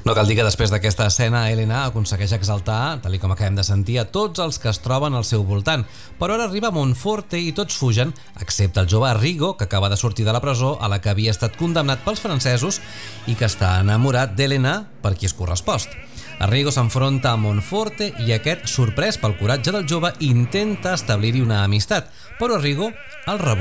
No cal dir que després d'aquesta escena Elena aconsegueix exaltar, tal com acabem de sentir, a tots els que es troben al seu voltant. Però ara arriba Monforte i tots fugen, excepte el jove Arrigo, que acaba de sortir de la presó a la que havia estat condemnat pels francesos i que està enamorat d'Elena, per qui és correspost. Arrigo s'enfronta a Monforte i aquest, sorprès pel coratge del jove, intenta establir-hi una amistat, però Arrigo el rebutja.